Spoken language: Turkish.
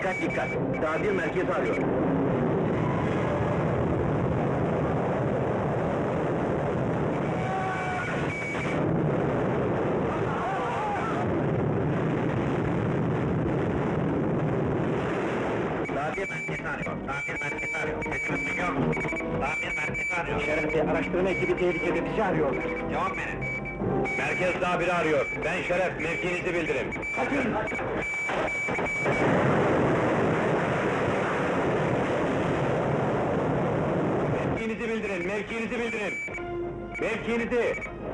Dikkat dikkat! Tabir merkezi arıyor. Tabir merkezi arıyor. Tabir merkezi arıyor. Sesimi duyuyor musun? Tabir merkezi arıyor. Şeref Bey, araştırma ekibi tehlikede, bizi arıyorlar. Cevap verin. Merkez tabiri arıyor. Ben Şeref, mevkinizi bildirin. Kaçın! Mevkinizi bildirin, mevkinizi bildirin! Mevkinizi!